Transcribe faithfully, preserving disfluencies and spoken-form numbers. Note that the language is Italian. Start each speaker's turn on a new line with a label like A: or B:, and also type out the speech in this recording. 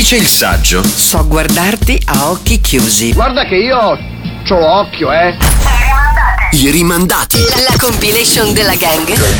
A: invece il saggio.
B: So guardarti a occhi chiusi.
C: Guarda che io c'ho occhio, eh.
A: I rimandati.
B: La compilation della gang